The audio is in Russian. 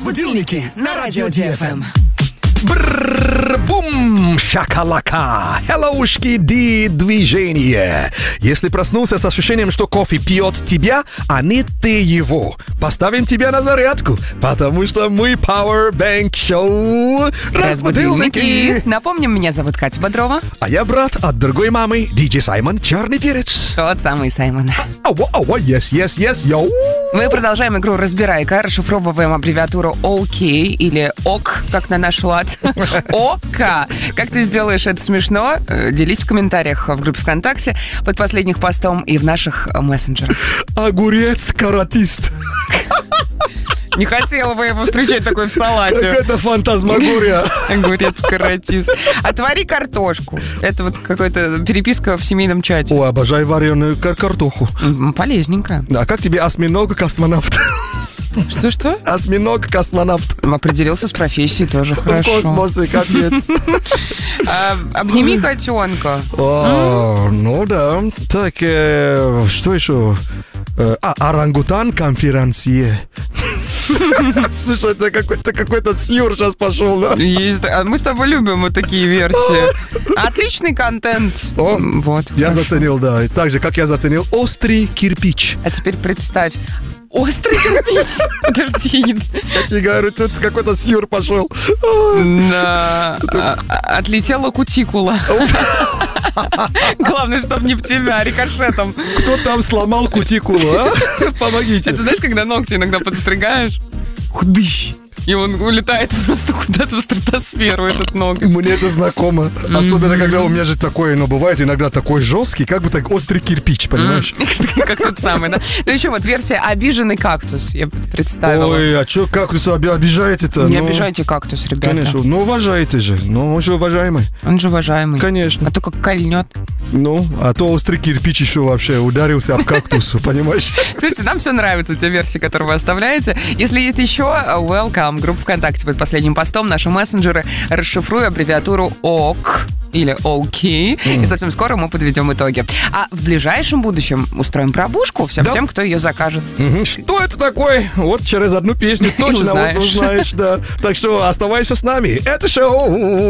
Разбудилники на радио ДФМ. Бум, шакалака, хеллоушки, движение. Если проснулся с ощущением, что кофе пьет тебя, а не ты его, поставим тебя на зарядку, потому что мы Powerbank Show Разбудилники. Напомним, меня зовут Катя Бодрова. А я брат от другой мамы, диджей Саймон Черный Перец. Тот самый Саймон. Yes, yo. Мы продолжаем игру «Разбирай-ка», расшифровываем аббревиатуру ОК или ОК, как на наш лад. ОК. Как ты сделаешь это смешно? Делись в комментариях в группе ВКонтакте под последним постом и в наших мессенджерах. Огурец-каратист. Не хотела бы его встречать такой в салате. Какая-то фантазмагория. Огурец-каратист. Отвари картошку. Это вот какая-то переписка в семейном чате. О, обожаю вареную картоху. Полезненько. А как тебе осьминог-космонавт? Что? Осьминог-космонавт. Определился с профессией, тоже В хорошо. космосе, капец. Обними котенка. Ну да. Так, что еще? Орангутан-конферансье. Слушай, это какой-то сюр сейчас пошел, да? Есть. Мы с тобой любим вот такие версии. Отличный контент. О, вот. Я заценил, да. Так же, как я заценил острый кирпич. А теперь представь. Острый кирпич. Подожди. Я тебе говорю, тут какой-то сюр пошел. Да. Отлетела кутикула. Главное, чтобы не в тебя, рикошетом. Кто там сломал кутикулу, а? Помогите. Это знаешь, когда ногти иногда подстригаешь? Худыщ. И он улетает просто куда-то в стратосферу, этот ноготь. Мне это знакомо. Особенно, когда у меня же такое, но бывает иногда такой жесткий, как бы так острый кирпич, понимаешь? Как тот самый, да? Ну еще вот версия «Обиженный кактус» я представила. Ой, а что кактус обижаете-то? Не обижайте кактус, ребята. Конечно, ну уважаете же. Ну, он же уважаемый. Он же уважаемый. Конечно. А то как кольнет. Ну, а то острый кирпич еще вообще ударился об кактусу, понимаешь? Слушайте, нам все нравятся те версии, которые вы оставляете. Если есть еще, welcome. Группа ВКонтакте под последним постом, наши мессенджеры. Расшифруй аббревиатуру ОК или ОК. И совсем скоро мы подведем итоги. А в ближайшем будущем устроим пробужку всем тем, кто ее закажет. Что это такое? Вот через одну песню точно узнаешь, да. Так что оставайся с нами. Это шоу